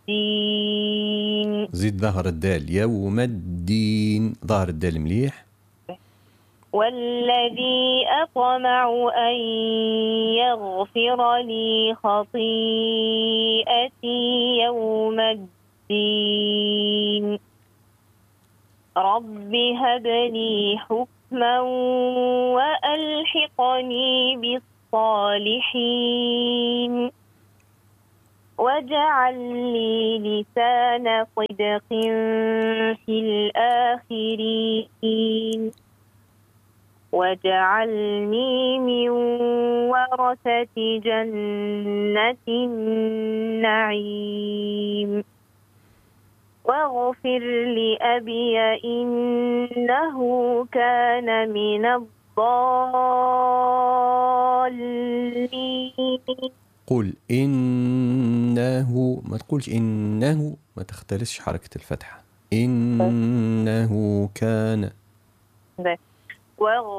الدين. زيد ظهر الدال، يوم الدين، ظهر الدال مليح. والذي أطمع أن يغفر لي خطيئتي يوم الدين. رب هب لي حكما وألحقني بالصالحين واجعل لي لسان صدق في الآخرين واجعلني من ورثة جنة النعيم واغفر لأبي إنه كان من الضالين. قل إنه، ما تقولش إنه، ما تختلسش حركة الفتحة. إنه كان.